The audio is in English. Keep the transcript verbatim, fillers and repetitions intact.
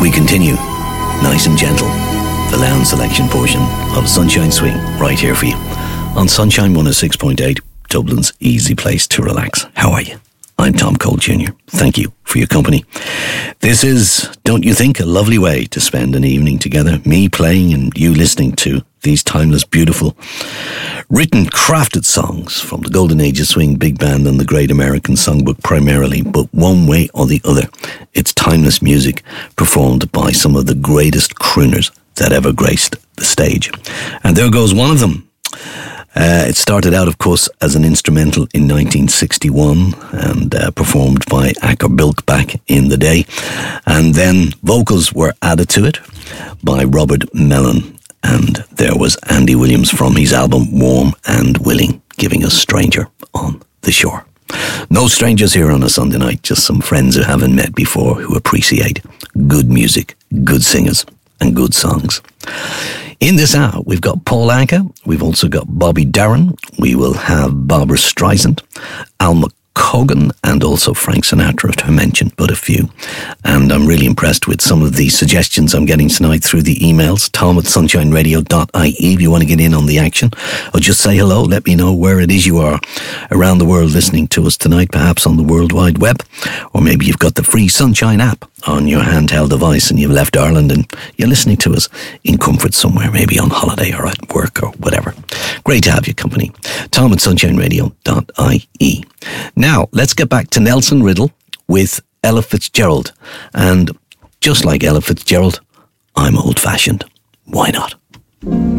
We continue, nice and gentle, the lounge selection portion of Sunshine Swing right here for you on Sunshine one oh six point eight, Dublin's easy place to relax. How are you? I'm Tom Cole Junior Thank you for your company. This is, don't you think, a lovely way to spend an evening together, me playing and you listening to these timeless, beautiful, written, crafted songs from the Golden Age of Swing Big Band and the Great American Songbook primarily, but one way or the other, it's timeless music performed by some of the greatest crooners that ever graced the stage. And there goes one of them. Uh, it started out, of course, as an instrumental in nineteen sixty-one and uh, performed by Acker Bilk back in the day. And then vocals were added to it by Robert Mellon. And there was Andy Williams from his album Warm and Willing, giving us Stranger on the Shore. No strangers here on a Sunday night, just some friends who haven't met before who appreciate good music, good singers, and good songs. In this hour, we've got Paul Anka, we've also got Bobby Darin, we will have Barbara Streisand, Alma Cogan, and also Frank Sinatra, to mention but a few. And I'm really impressed with some of the suggestions I'm getting tonight through the emails. Tom at sunshine radio dot I E if you want to get in on the action, or just say hello, let me know where it is you are around the world listening to us tonight, perhaps on the World Wide Web, or maybe you've got the free Sunshine app on your handheld device and you've left Ireland and you're listening to us in comfort somewhere, maybe on holiday or at work or whatever. Great to have your company. Tom at sunshine radio dot I E. Now, let's get back to Nelson Riddle with Ella Fitzgerald. And just like Ella Fitzgerald, I'm old-fashioned. Why not?